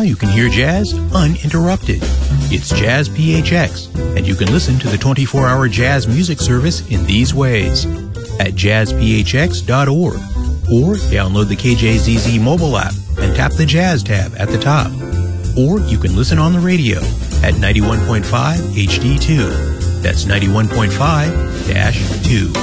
Now you can hear jazz uninterrupted. It's Jazz PHX, and you can listen to the 24-hour jazz music service in these ways: at jazzphx.org, or download the KJZZ mobile app and tap the Jazz tab at the top. Or you can listen on the radio at 91.5 HD2. That's 91.5-2.